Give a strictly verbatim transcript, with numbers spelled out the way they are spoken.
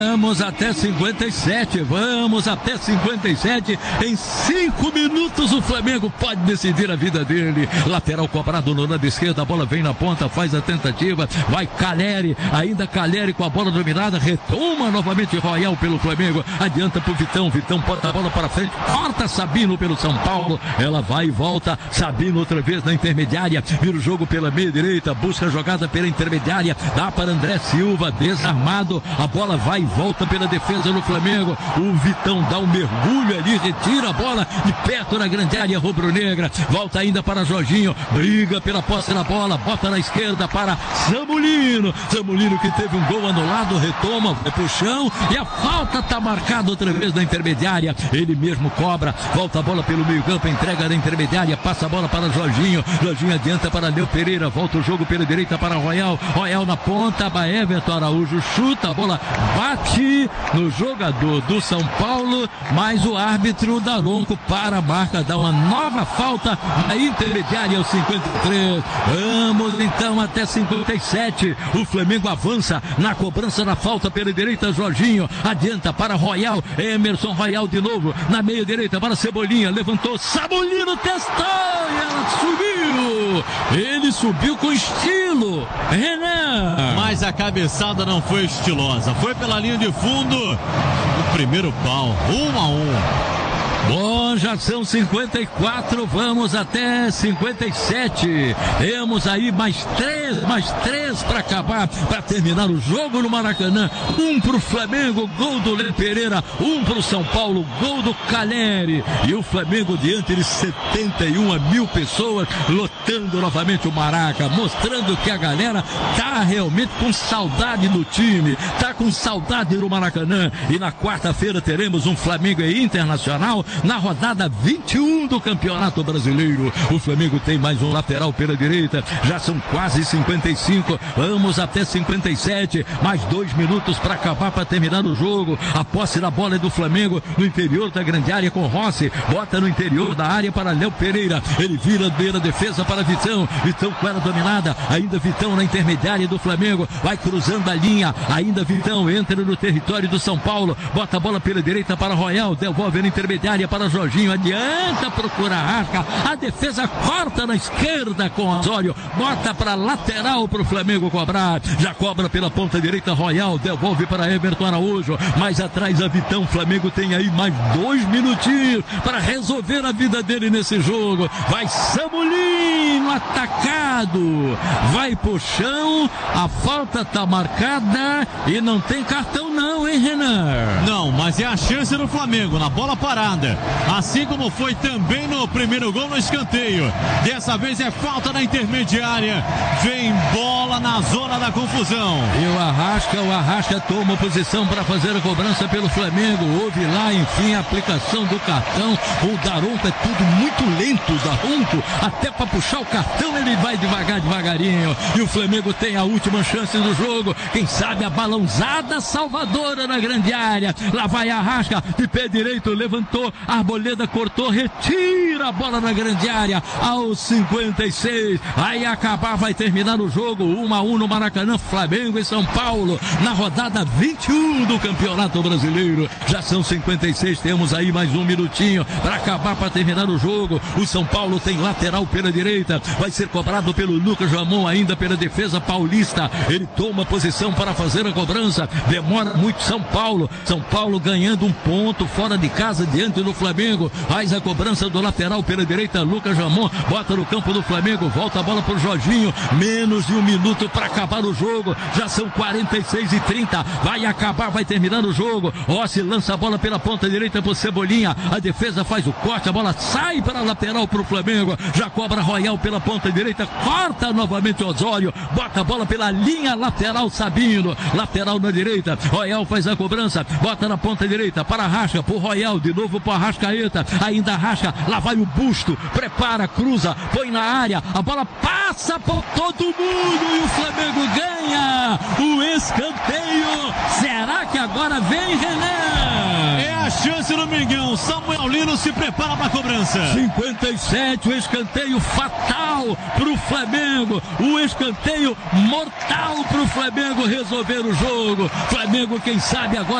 Vamos até cinquenta e sete, vamos até cinquenta e sete, em cinco minutos o Flamengo pode decidir a vida dele. Lateral cobrado no lado esquerdo, a bola vem na ponta, faz a tentativa, vai Caleri, ainda Caleri com a bola dominada, retoma novamente Royal pelo Flamengo, adianta pro Vitão, Vitão bota a bola para frente, corta Sabino pelo São Paulo, ela vai e volta, Sabino outra vez na intermediária, vira o jogo pela meia direita, busca a jogada pela intermediária, dá para André Silva, desarmado, a bola vai e volta pela defesa do Flamengo, o Vitão dá um mergulho ali, retira a bola de perto na grande área rubro-negra, volta ainda para Jorginho, briga pela posse da bola, bota na esquerda para Zamolino, Zamolino que teve um gol anulado, retoma, vai pro chão e a falta está marcada outra vez na intermediária, ele mesmo cobra, volta a bola pelo meio campo, entrega na intermediária, passa a bola para Jorginho, Jorginho adianta para Léo Pereira, volta o jogo pela direita para Royal, Royal na ponta, Everton Araújo chuta, a bola bate no jogador do São Paulo, mas o árbitro Daronco para a marca, dá uma nova falta na intermediária aos cinquenta e três. Vamos então até cinquenta e sete. O Flamengo avança na cobrança da falta pela direita, Jorginho adianta para Royal, Emerson Royal de novo na meia direita para Cebolinha, levantou, Sabulino testou e ela subiu. Ele subiu com estilo, Renan. Mas a cabeçada não foi estilosa, foi pela linha de fundo, o primeiro pau, um a um. Bom, já são cinquenta e quatro, vamos até cinquenta e sete. Temos aí mais três, mais três para acabar, para terminar o jogo no Maracanã. Um pro Flamengo, gol do Léo Pereira, um pro São Paulo, gol do Caleri. E o Flamengo diante de setenta e uma mil pessoas, lotando novamente o Maraca, mostrando que a galera tá realmente com saudade do time, tá com saudade do Maracanã. E na quarta-feira teremos um Flamengo e Internacional na rodada vinte e um do Campeonato Brasileiro. O Flamengo tem mais um lateral pela direita, já são quase cinquenta e cinco, vamos até cinquenta e sete, mais dois minutos para acabar, para terminar o jogo. A posse da bola é do Flamengo no interior da grande área com Rossi, bota no interior da área para Léo Pereira, ele vira beira defesa para Vitão, Vitão com ela dominada, ainda Vitão na intermediária do Flamengo, vai cruzando a linha, ainda Vitão entra no território do São Paulo, bota a bola pela direita para Royal, devolve na intermediária para Jorginho, adianta, procura a Arca, a defesa corta na esquerda com Osório, bota para lateral para o Flamengo cobrar, já cobra pela ponta direita Royal, devolve para Everton Araújo, mais atrás a Vitão, Flamengo tem aí mais dois minutinhos para resolver a vida dele nesse jogo, vai Samulino atacado, vai pro chão, a falta tá marcada e não tem cartão não, hein, Renan? Não, mas é a chance do Flamengo na bola parada, assim como foi também no primeiro gol no escanteio. Dessa vez é falta na intermediária, vem bola na zona da confusão. E o Arrasca, o Arrasca toma posição para fazer a cobrança pelo Flamengo. Houve lá, enfim, a aplicação do cartão. O Daronco é tudo muito lento, o Daronco, até para puxar o cartão ele vai devagar, devagarinho. E o Flamengo tem a última chance do jogo. Quem sabe a balãozada salvadora na grande área. Lá vai a Arrasca, de pé direito, levantou, Arboleda cortou, retira a bola na grande área aos cinquenta e seis, aí acabar, vai terminar o jogo, um a um no Maracanã, Flamengo e São Paulo, na rodada vinte e um do Campeonato Brasileiro, já são cinquenta e seis, temos aí mais um minutinho para acabar, para terminar o jogo. O São Paulo tem lateral pela direita, vai ser cobrado pelo Lucas Ramon, ainda pela defesa paulista, ele toma posição para fazer a cobrança, demora muito São Paulo, São Paulo ganhando um ponto fora de casa diante do Flamengo, faz a cobrança do lateral pela direita, Lucas Ramon, bota no campo do Flamengo, volta a bola pro Jorginho, menos de um minuto para acabar o jogo, já são quarenta e seis e trinta, vai acabar, vai terminar o jogo, Rossi lança a bola pela ponta direita pro Cebolinha, a defesa faz o corte, a bola sai para a lateral pro Flamengo, já cobra Royal pela ponta direita, corta novamente Osório, bota a bola pela linha lateral, Sabino, lateral na direita, Royal faz a cobrança, bota na ponta direita para Arrasca, pro Royal, de novo pro Arrascaeta, ainda Arrasca, lá vai o busto, prepara, cruza, põe na área, a bola passa por todo mundo e o Flamengo ganha o escanteio. Será que agora vem, Renan? É a chance no Mengão. Samuel Lino se prepara para a cobrança. cinquenta e sete, o escanteio fatal pro Flamengo. O escanteio mortal pro Flamengo resolver o jogo. Flamengo, quem sabe agora